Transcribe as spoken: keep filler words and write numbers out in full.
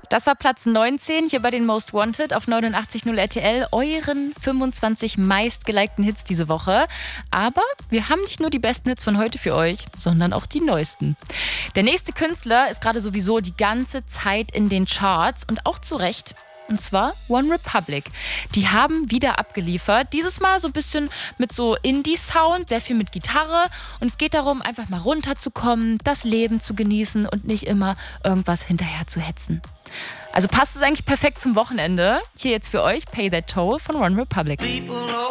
Das war Platz neunzehn hier bei den Most Wanted auf neunundachtzig Komma null R T L, euren fünfundzwanzig meistgelikten Hits diese Woche. Aber wir haben nicht nur die besten Hits von heute für euch, sondern auch die neuesten. Der nächste Künstler ist gerade sowieso die ganze Zeit in den Charts und auch zu Recht. Und zwar One Republic. Die haben wieder abgeliefert. Dieses Mal so ein bisschen mit so Indie-Sound, sehr viel mit Gitarre. Und es geht darum, einfach mal runterzukommen, das Leben zu genießen und nicht immer irgendwas hinterher zu hetzen. Also passt es eigentlich perfekt zum Wochenende. Hier jetzt für euch Pay That Toll von One Republic.